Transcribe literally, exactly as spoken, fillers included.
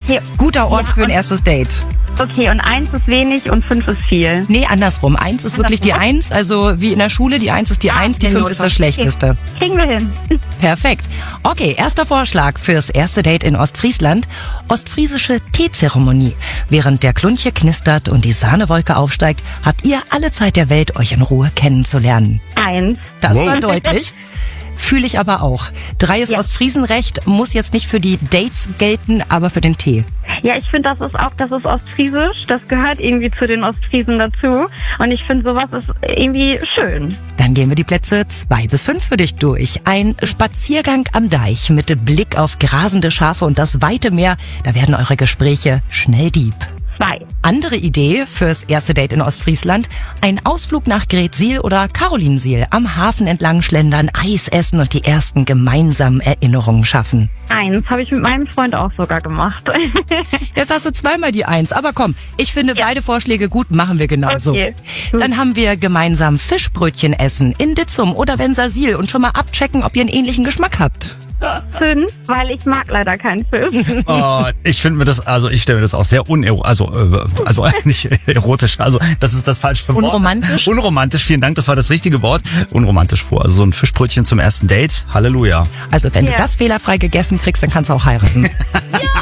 Okay. Guter Ort Ja, für ein und- erstes Date. Okay, und eins ist wenig und fünf ist viel. Nee, andersrum. Eins ist wirklich die Eins, also wie in der Schule, die Eins ist die Eins, die die Fünf Note. ist das Schlechteste. Okay. Kriegen wir hin. Perfekt. Okay, erster Vorschlag fürs erste Date in Ostfriesland. Ostfriesische Teezeremonie. Während der Klunche knistert und die Sahnewolke aufsteigt, habt ihr alle Zeit der Welt, euch in Ruhe kennenzulernen. Eins. Das Wow. war deutlich. Fühle ich aber auch. Drei ist Ja. Ostfriesenrecht, muss jetzt nicht für die Dates gelten, aber für den Tee. Ja, ich finde, das ist auch, das ist Ostfriesisch. Das gehört irgendwie zu den Ostfriesen dazu. Und ich finde, sowas ist irgendwie schön. Dann gehen wir die Plätze zwei bis fünf für dich durch. Ein Spaziergang am Deich mit Blick auf grasende Schafe und das weite Meer. Da werden eure Gespräche schnell deep. Zwei. Andere Idee fürs erste Date in Ostfriesland. Ein Ausflug nach Gretsiel oder Carolinsiel. Am Hafen entlang schlendern, Eis essen und die ersten gemeinsamen Erinnerungen schaffen. Eins habe ich mit meinem Freund auch sogar gemacht. Jetzt hast du zweimal die Eins, aber komm, ich finde Ja. beide Vorschläge gut, machen wir genauso. Okay. Dann haben wir gemeinsam Fischbrötchen essen in Ditzum oder Vensasil und schon mal abchecken, ob ihr einen ähnlichen Geschmack habt. Fünf, weil ich mag leider keinen Fisch. Oh, ich finde mir das, also ich stelle mir das auch sehr unero, also äh, also nicht erotisch, also das ist das falsche Wort. Unromantisch? Unromantisch, vielen Dank, das war das richtige Wort. Unromantisch vor, also so ein Fischbrötchen zum ersten Date, Halleluja. Also wenn Ja. du das fehlerfrei gegessen kriegst, dann kannst du auch heiraten.